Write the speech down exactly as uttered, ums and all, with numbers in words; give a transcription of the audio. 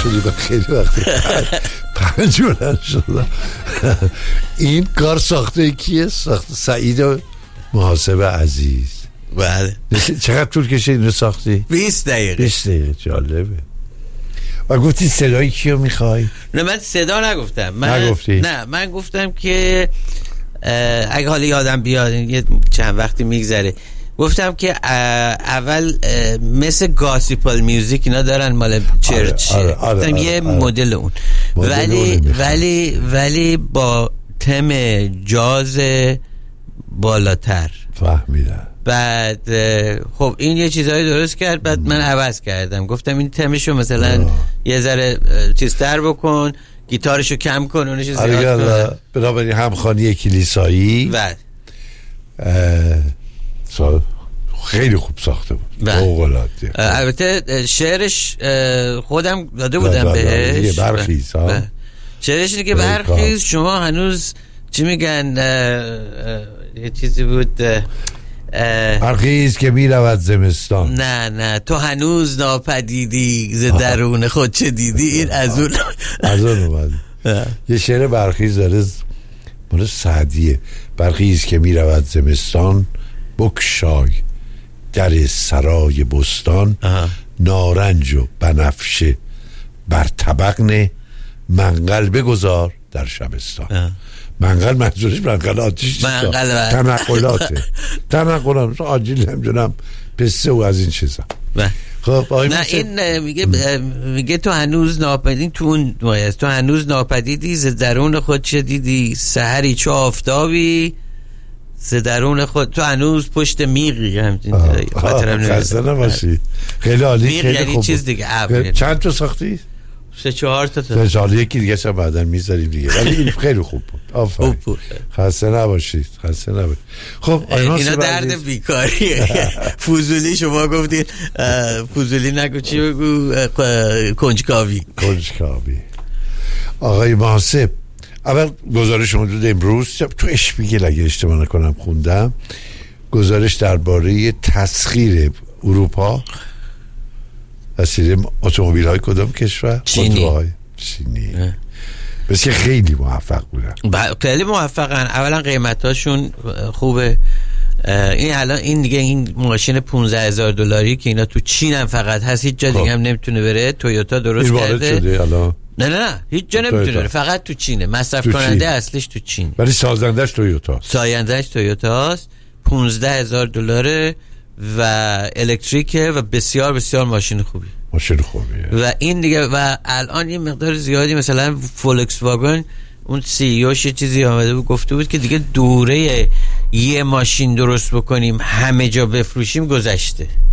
شدی و خیلی وقتی پنج بلند شدم. این کار ساخته کیه؟ ساخته سعید محاسب عزیز. بله. چقدر طول کشید اینو ساختی؟ بیست دقیقه. بیست دقیقه. جالبه. و گفتی صدای کیو میخوای؟ نه من صدا نگفتم. من نگفتی؟ نه من گفتم که اگه حالا یادم بیاد یه چند وقتی میگذره، گفتم که اول مثل گاسیپل میوزیک اینا دارن مال چرچ، آره، آره، گفتم آره، یه آره. مدل اون، ولی ولی ولی با تم جاز بالاتر. فهمیدم. بعد خب این یه چیزایی درست کرد، بعد من عوض کردم، گفتم این تمشو مثلا آه. یه ذره چیزتر بکن، گیتارشو کم کن، اونشو زیاد کن. بنابراین همخوانی کلیسایی بعد خیلی خوب ساخته بود. فوق‌العاده. البته شعرش خودم داده بودم بهش. برخیز شعرش اینه که برخیز شما هنوز چی میگن، یه چیزی بود، برخیز که میرود زمستان. نه نه تو هنوز ناپدیدی ز درون خود چه دیدی. این از اون از اون اومد. یه شعر برخیز داره مال سعدیه. برخیز که میرود زمستان، بکشای در سرای بستان. آه. نارنج و بنفشه بر طبق نه، منقل بگذار در شبستان. آه. منقل منظورش منقل آتیش، منقل تنقلاته تنقلات آجیل نمیدونم پسته و از این چیزا. خب نه این میگه میگه تو هنوز ناپدید، تو اون تو هنوز ناپدیدی ز درون خود چه دیدی، سحری چو آفتابی ز درون خود، تو هنوز پشت میغی. همین خاطرم نمیاد. خسته نباشی. خیلی عالی. خیلی یعنی خوب. چیز دیگه. چند تا ساختی؟ سه چهار تا تا سال یکی دیگه شب بعدن میذاریم دیگه، ولی این خیلی خوب بود. آفرین. خسته نباشید. خسته نباشید. خب اینا درد بیکاریه. فوزولی شما گفتید فوزولی نگو، چی بگو، کنجکاوی. کنجکاوی. آقای محاسب، اول گزارش حدود امروز تو اشپیگل اگه اشتباه نکنم خوندم، گزارش درباره تسخیر اروپا وسیله اتومبیل های کدام کشور؟ چینی. چینی. بس که خیلی موفق بودن. خیلی موفقن. اولا قیمتاشون خوبه. این الان این دیگه این ماشین پانزده هزار دلاری که اینا تو چین هم فقط هست، هیچ جا دیگه هم نمیتونه بره. تویوتا درست کرده. نه نه نه هیچ جا نمیتونه بره، فقط تو چینه. مصرف کننده اصلش تو چین، ولی سازندش تویوتا. سازندش تویوتاست. پانزده هزار دلاره و الکتریکه و بسیار بسیار ماشین خوبی. ماشین خوبیه. و این دیگه و الان یه مقدار زیادی مثلا فولکس واگن اون سی ایوش یه چیزی آمده بود گفته بود که دیگه دوره یه ماشین درست بکنیم همه جا بفروشیم گذشته.